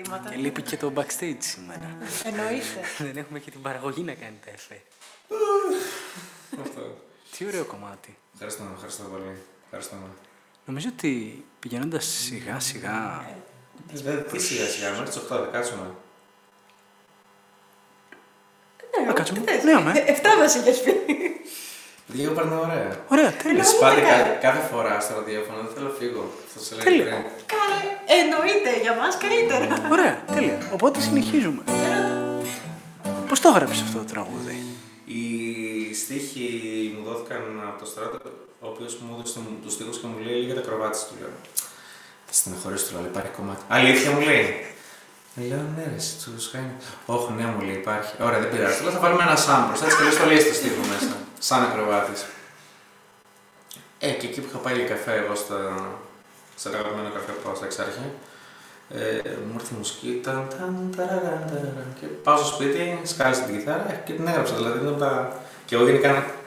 πράγματα. Και λείπει και το backstage σήμερα. Εννοείται. Δεν έχουμε και την παραγωγή να κάνει τα εφέ. Αυτό. Τι ωραίο κομμάτι. Ευχαριστώ πολύ. Νομίζω ότι πηγαίνοντας σιγά σιγά. Τι σιγά σιγά, μέχρι τις 8 δεν κάτσουμε. Να κάτσουμε. Ναι, αμέ. 7 βασιλιάς φίλοι. Λίγο παίρνει ωραία. Ωραία, τέλεια. Εσείς πάτε κάθε φορά στο ραδιόφωνο, δεν θέλω να φύγω. Αυτό σε λέει πριν. Εννοείται, για μας καλύτερα. Ωραία, τέλεια. Οπότε συνεχίζουμε. Πώς το έγραψες αυτό το τραγούδι? Οι στίχοι μου δόθηκαν από το Στράτο, ο οποίος μου έδωσε τους στίχους και μου λέει λίγα τα κροβάτια του. Λέω. Θα στεναχωρήσω, του λέω, υπάρχει κομμάτι. Αλήθεια μου λέει. Λέω ναι, ρε, του κάνει. Όχι, ναι, μου λέει, υπάρχει. Ωραία, δεν πειράζει. Λέω θα βάλουμε ένα σάμπρο. Έτσι και το λέει στο στίχο μέσα. Σαν ακροβάτης. Και εκεί που είχα πάει για καφέ, εγώ σε ένα αγαπημένο καφέ που πάω στα Εξάρχεια, μου ήρθε η μουσική, και πάω στο σπίτι, σκάλισα την κιθάρα και την έγραψα. Δηλαδή, και εγώ γενικά